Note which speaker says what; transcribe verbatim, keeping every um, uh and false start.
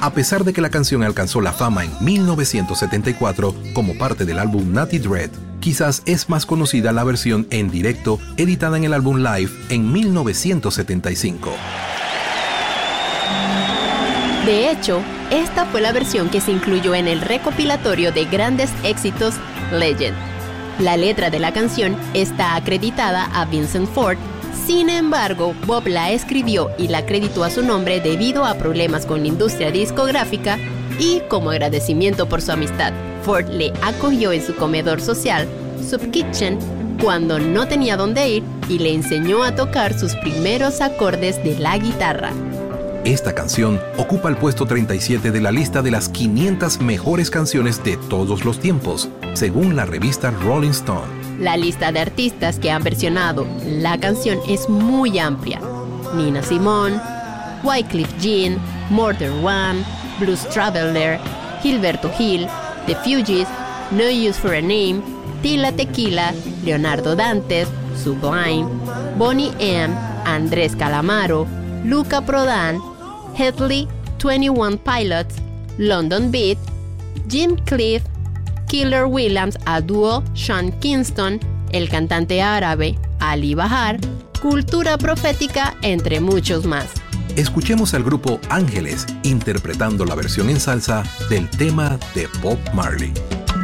Speaker 1: A pesar de que la canción alcanzó la fama en mil novecientos setenta y cuatro como parte del álbum Natty Dread, quizás es más conocida la versión en directo editada en el álbum Live en mil novecientos setenta y cinco.
Speaker 2: De hecho, esta fue la versión que se incluyó en el recopilatorio de grandes éxitos Legend. La letra de la canción está acreditada a Vincent Ford. Sin embargo, Bob la escribió y la acreditó a su nombre debido a problemas con la industria discográfica y como agradecimiento por su amistad. Ford le acogió en su comedor social, Soup Kitchen, cuando no tenía dónde ir y le enseñó a tocar sus primeros acordes de la guitarra.
Speaker 1: Esta canción ocupa el puesto treinta y siete de la lista de las quinientas mejores canciones de todos los tiempos, según la revista Rolling Stone.
Speaker 2: La lista de artistas que han versionado la canción es muy amplia. Nina Simone, Wyclef Jean, Mortar One, Blues Traveler, Gilberto Gil, The Fugees, No Use for a Name, Tila Tequila, Leonardo Dantes, Sublime, Boney M, Andrés Calamaro, Luca Prodan, Hedley, twenty-one Pilots, London Beat, Jim Cliff, Killer Williams a dúo Sean Kingston, el cantante árabe Ali Bahar, Cultura Profética, entre muchos más.
Speaker 1: Escuchemos al grupo Ángeles interpretando la versión en salsa del tema de Bob Marley.